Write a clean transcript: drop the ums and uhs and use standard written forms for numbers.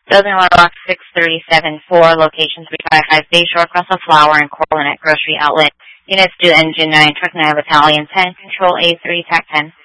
Building Rock 6374, locations 355 Bayshore, Russell Flower, and Coronet Grocery Outlet. Units due Engine 9, Truck 9, Battalion 10, Control A3, TAC 10.